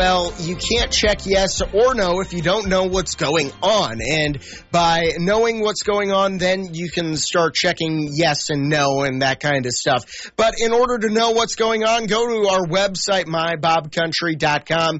Well, you can't check yes or no if you don't know what's going on. And by knowing what's going on, then you can start checking yes and no and that kind of stuff. But in order to know what's going on, go to our website, mybobcountry.com.